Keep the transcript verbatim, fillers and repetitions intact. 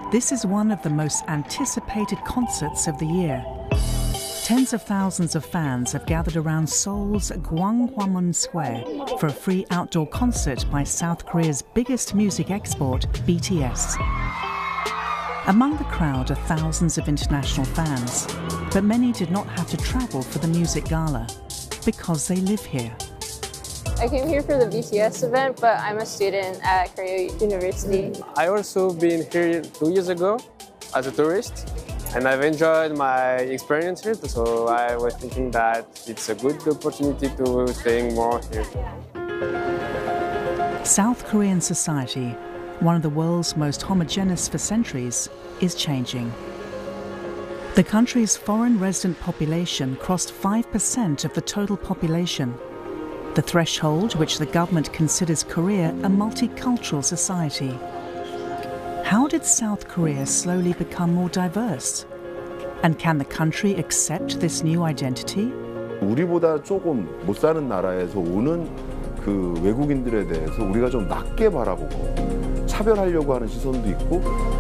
This is one of the most anticipated concerts of the year. Tens of thousands of fans have gathered around Seoul's Gwanghwamun Square for a free outdoor concert by South Korea's biggest music export, B T S. Among the crowd are thousands of international fans, but many did not have to travel for the music gala because they live here. I came here for the B T S event, but I'm a student at Korea University. I also been here two years ago as a tourist, and I've enjoyed my experience here, so I was thinking that it's a good opportunity to staying more here. South Korean society, one of the world's most homogeneous for centuries, is changing. The country's foreign resident population crossed five percent of the total population, the threshold which the government considers Korea a multicultural society. How did South Korea slowly become more diverse? And can the country accept this new identity? 우리보다 조금 못 사는 나라에서 오는 그 외국인들에 대해서 우리가 좀 낮게 바라보고 차별하려고 하는 시선도 있고